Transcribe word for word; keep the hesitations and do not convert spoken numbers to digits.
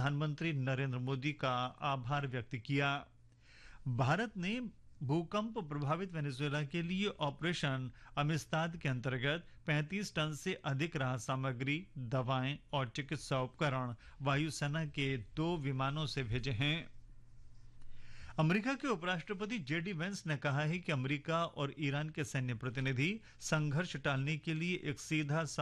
प्रधानमंत्री नरेंद्र मोदी का आभार व्यक्त किया। भारत ने भूकंप प्रभावित वेनेजुएला के लिए ऑपरेशन अमिस्ताद के अंतर्गत पैंतीस टन से अधिक राहत सामग्री, दवाएं और चिकित्सा उपकरण वायुसेना के दो विमानों से भेजे हैं। अमेरिका के उपराष्ट्रपति जेडी वेंस ने कहा है कि अमेरिका और ईरान के सैन्य प्रतिनिधि संघर्ष टालने के लिए एक सीधा